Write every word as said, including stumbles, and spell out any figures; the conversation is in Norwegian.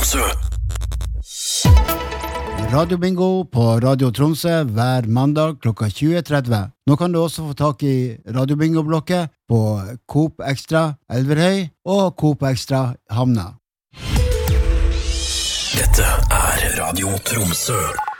Tromsø. Radiobingo på Radio Tromsø hver mandag klokka tjue tretti. Nå kan du også få tak i Radiobingo-blokket på Coop Extra Elverhøy og Coop Extra Hamna. Dette er Radio Tromsø.